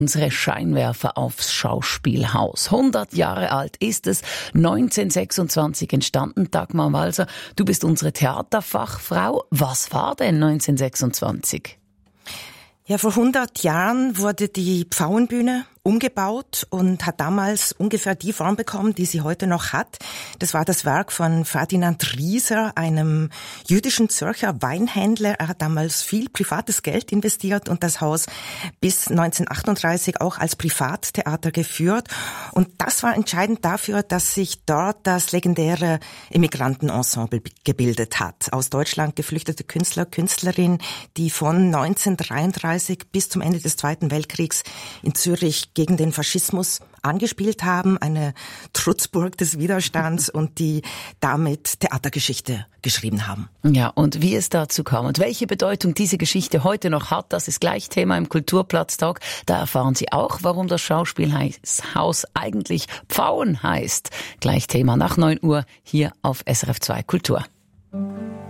Unsere Scheinwerfer aufs Schauspielhaus. 100 Jahre alt ist es, 1926 entstanden. Dagmar Walser, du bist unsere Theaterfachfrau. Was war denn 1926? Ja, vor 100 Jahren wurde die Pfauenbühne umgebaut und hat damals ungefähr die Form bekommen, die sie heute noch hat. Das war das Werk von Ferdinand Rieser, einem jüdischen Zürcher Weinhändler. Er hat damals viel privates Geld investiert und das Haus bis 1938 auch als Privattheater geführt. Und das war entscheidend dafür, dass sich dort das legendäre Immigrantenensemble gebildet hat. Aus Deutschland geflüchtete Künstler, Künstlerinnen, die von 1933 bis zum Ende des Zweiten Weltkriegs in Zürich gegen den Faschismus angespielt haben, eine Trutzburg des Widerstands und die damit Theatergeschichte geschrieben haben. Ja, und wie es dazu kam und welche Bedeutung diese Geschichte heute noch hat, das ist gleich Thema im Kulturplatztag. Da erfahren Sie auch, warum das Schauspielhaus eigentlich Pfauen heißt. Gleich Thema nach 9 Uhr hier auf SRF 2 Kultur.